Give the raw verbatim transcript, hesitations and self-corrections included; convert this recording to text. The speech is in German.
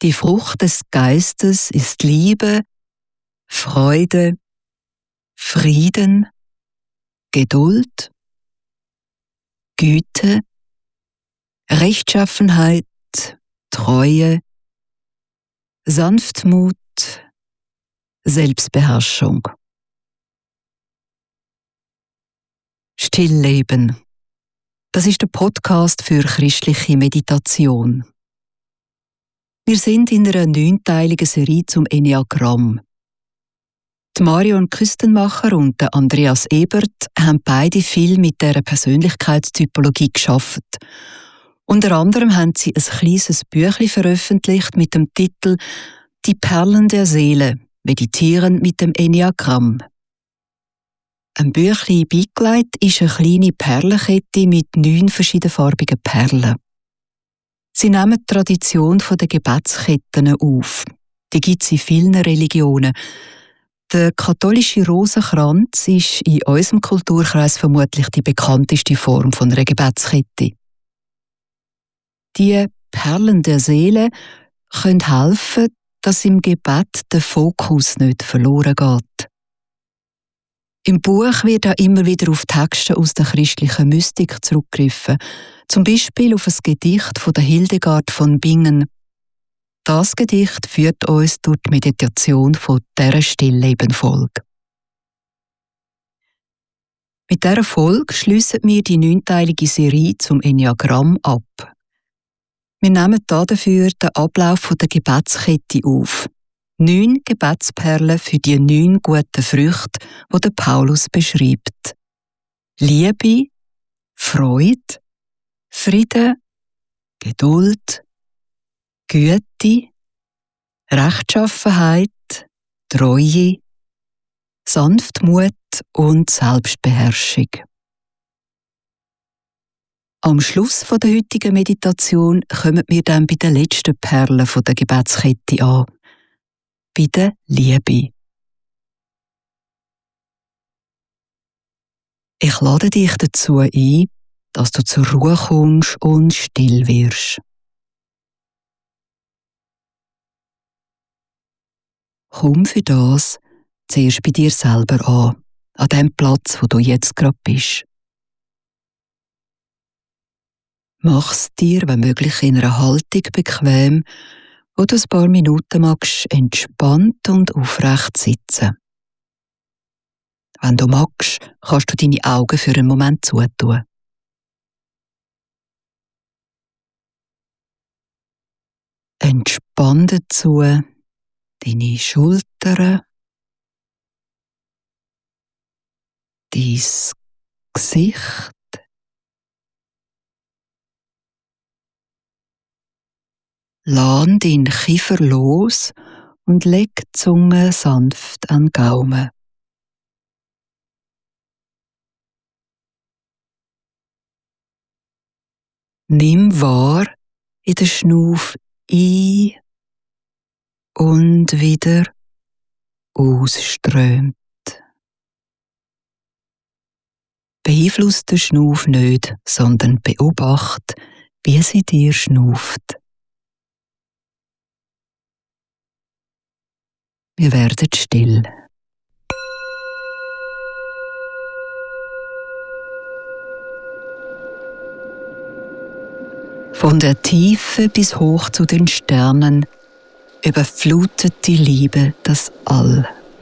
Die Frucht des Geistes ist Liebe, Freude, Frieden, Geduld, Güte, Rechtschaffenheit, Treue, Sanftmut, Selbstbeherrschung. Stillleben. Das ist der Podcast für christliche Meditation. Wir sind in einer neunteiligen Serie zum Enneagramm. Die Marion Küstenmacher und der Andreas Ebert haben beide viel mit dieser Persönlichkeitstypologie geschaffen. Unter anderem haben sie ein kleines Büchlein veröffentlicht mit dem Titel «Die Perlen der Seele – Meditieren mit dem Enneagramm». Ein Büchlein beigelegt ist eine kleine Perlenkette mit neun verschiedenfarbigen Perlen. Sie nehmen die Tradition der Gebetsketten auf. Die gibt es in vielen Religionen. Der katholische Rosenkranz ist in unserem Kulturkreis vermutlich die bekannteste Form von einer Gebetskette. Die Perlen der Seele können helfen, dass im Gebet der Fokus nicht verloren geht. Im Buch wird auch immer wieder auf Texte aus der christlichen Mystik zurückgegriffen, zum Beispiel auf ein Gedicht von der Hildegard von Bingen. Das Gedicht führt uns durch die Meditation von dieser Stillleben-Folge. Mit dieser Folge schliessen wir die neunteilige Serie zum Enneagramm ab. Wir nehmen dafür den Ablauf der Gebetskette auf. Neun Gebetsperlen für die neun guten Früchte, die der Paulus beschreibt. Liebe, Freude, Frieden, Geduld, Güte, Rechtschaffenheit, Treue, Sanftmut und Selbstbeherrschung. Am Schluss der heutigen Meditation kommen wir dann bei den letzten Perlen der Gebetskette an. Bei der Liebe. Ich lade dich dazu ein, dass du zur Ruhe kommst und still wirst. Komm für das zuerst bei dir selber an, an dem Platz, wo du jetzt gerade bist. Mach's dir, wenn möglich, in einer Haltung bequem, wo du ein paar Minuten magst, entspannt und aufrecht sitzen. Wenn du magst, kannst du deine Augen für einen Moment zutun. Entspann dazu deine Schultern, dein Gesicht, lass deinen Kiefer los und leg die Zunge sanft an den Gaumen. Nimm wahr, wie der Schnuff ein- und wieder ausströmt. Beeinflusst den Schnuff nicht, sondern beobachte, wie sie dir schnauft. Wir werden still. Von der Tiefe bis hoch zu den Sternen überflutet die Liebe das All.